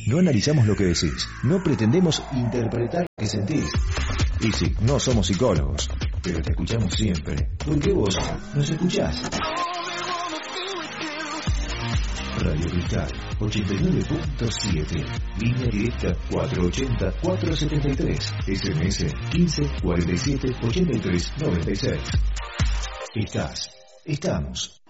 No analizamos lo que decís, no pretendemos interpretar lo que sentís. Y sí, no somos psicólogos, pero te escuchamos siempre, porque vos nos escuchás. Radio Cristal 89.7, línea directa 480-473, SMS 15 47 83 96. Estamos.